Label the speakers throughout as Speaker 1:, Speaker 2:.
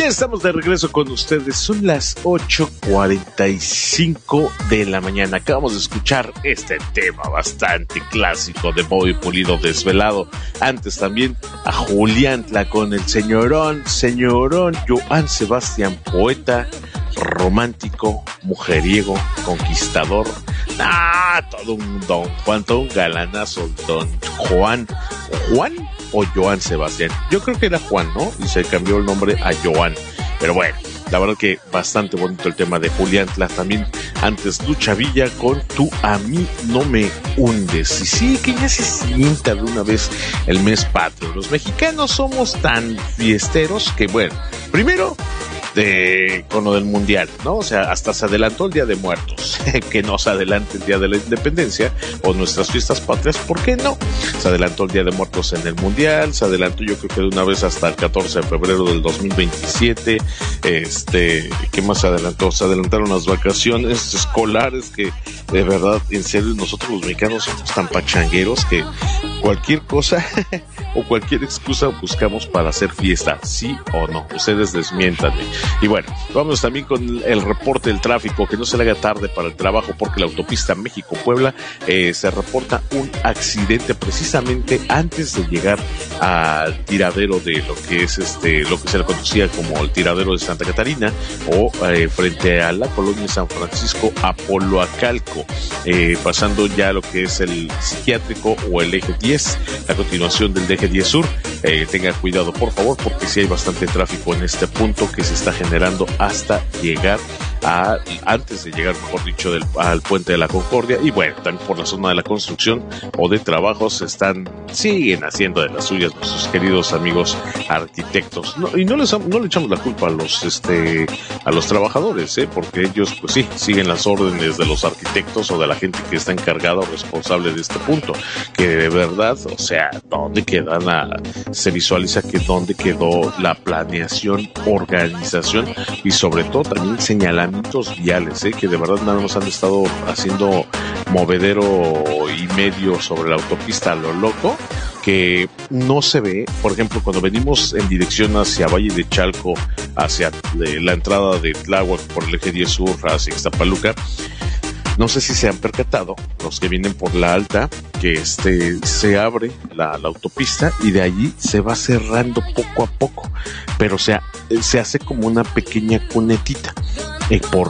Speaker 1: Ya estamos de regreso con ustedes. Son las 8:45 de la mañana. Acabamos de escuchar este tema bastante clásico de Bobby Pulido, Desvelado. Antes también a Juliantla con el señorón Joan Sebastián, poeta, romántico, mujeriego, conquistador. Todo un don Juan, todo un galanazo, don Juan o Joan Sebastián. Yo creo que era Juan, ¿no? Y se cambió el nombre a Joan. Pero bueno, la verdad que bastante bonito el tema de Juliantla. También antes Lucha Villa con Tú a mí no me hundes. Y sí, que ya se sienta de una vez el mes patrio. Los mexicanos somos tan fiesteros que, bueno, primero con lo del mundial, ¿no? O sea, hasta se adelantó el Día de Muertos, que no se adelante el Día de la Independencia o nuestras fiestas patrias, ¿por qué no? Se adelantó el Día de Muertos en el mundial, se adelantó yo creo que de una vez hasta el 14 de febrero del 2027, ¿qué más se adelantó? Se adelantaron las vacaciones escolares que, de verdad, en serio, nosotros los mexicanos somos tan pachangueros que cualquier cosa o cualquier excusa buscamos para hacer fiesta, sí o no, ustedes desmiéntanme. Y bueno, vamos también con el reporte del tráfico, que no se le haga tarde para el trabajo, porque la autopista México-Puebla se reporta un accidente precisamente antes de llegar al tiradero de lo que es lo que se le conocía como el tiradero de Santa Catarina, o frente a la colonia San Francisco Apoloacalco, pasando ya lo que es el psiquiátrico o el eje 10, la continuación del eje 10 sur. Tenga cuidado, por favor, porque sí hay bastante tráfico en este punto que se está generando hasta llegar antes de llegar, mejor dicho, al puente de la Concordia. Y bueno, también por la zona de la construcción o de trabajos siguen haciendo de las suyas nuestros queridos amigos arquitectos. Y no le echamos la culpa a los trabajadores, porque ellos pues sí siguen las órdenes de los arquitectos o de la gente que está encargada o responsable de este punto, que de verdad, o sea, se visualiza que dónde quedó la planeación, organización y sobre todo también señalamientos viales, que de verdad nada más han estado haciendo movedero y medio sobre la autopista a lo loco, que no se ve. Por ejemplo, cuando venimos en dirección hacia Valle de Chalco, hacia la entrada de Tláhuac por el eje 10 sur hacia Ixtapaluca, no sé si se han percatado, los que vienen por la alta, que se abre la autopista y de allí se va cerrando poco a poco, pero se hace como una pequeña cunetita por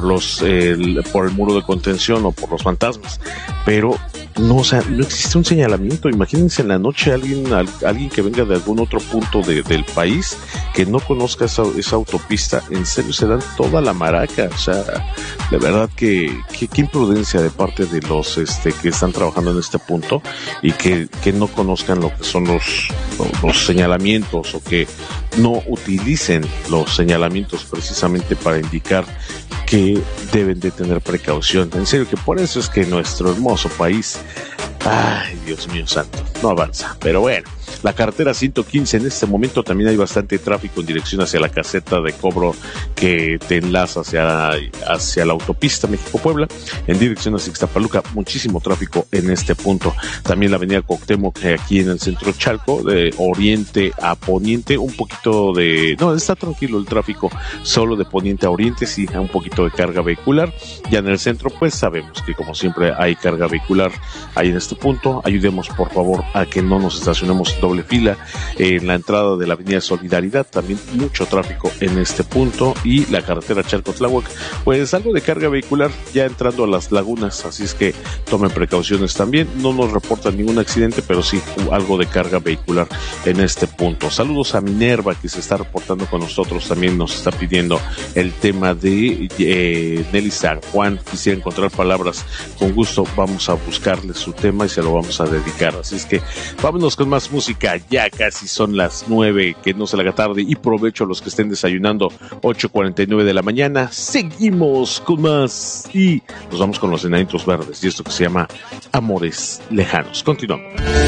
Speaker 1: el muro de contención o por los fantasmas, pero no existe un señalamiento. Imagínense en la noche alguien que venga de algún otro punto del país que no conozca esa autopista, en serio se dan toda la maraca. O sea, de verdad que qué imprudencia de parte de los que están trabajando en este punto y que no conozcan lo que son los señalamientos, o que no utilicen los señalamientos precisamente para indicar que deben de tener precaución. En serio que por eso es que nuestro hermoso país, ay, Dios mío santo, no avanza. Pero bueno, la carretera 115 en este momento también hay bastante tráfico en dirección hacia la caseta de cobro que te enlaza hacia la autopista México-Puebla, en dirección hacia Ixtapaluca, muchísimo tráfico en este punto. También la avenida Cuauhtémoc, aquí en el centro Chalco, de oriente a poniente, un poquito está tranquilo el tráfico, solo de poniente a oriente, sí, un poquito de carga vehicular. Ya en el centro, pues sabemos que como siempre hay carga vehicular ahí en este punto. Ayudemos por favor a que no nos estacionemos doble fila. En la entrada de la avenida Solidaridad también mucho tráfico en este punto, y la carretera Chalco-Tláhuac, pues algo de carga vehicular ya entrando a las lagunas, así es que tomen precauciones también. No nos reportan ningún accidente, pero sí algo de carga vehicular en este punto. Saludos a Minerva, que se está reportando con nosotros, también nos está pidiendo el tema de Nelly San Juan. Quisiera encontrar palabras, con gusto vamos a buscarle su tema y se lo vamos a dedicar. Así es que vámonos con más música, ya casi son las 9, que no se le haga tarde, y provecho a los que estén desayunando. 8:49 de la mañana, seguimos con más y nos vamos con los Enanitos Verdes y esto que se llama Amores Lejanos. Continuamos.